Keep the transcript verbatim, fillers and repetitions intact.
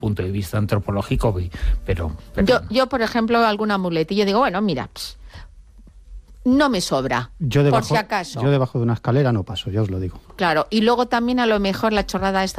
punto de vista antropológico, pero... pero yo, yo, por ejemplo, alguna muletilla, digo, bueno, mira, pss, no me sobra, yo debajo, por si acaso. Yo debajo de una escalera no paso, ya os lo digo. Claro, y luego también a lo mejor la chorrada esta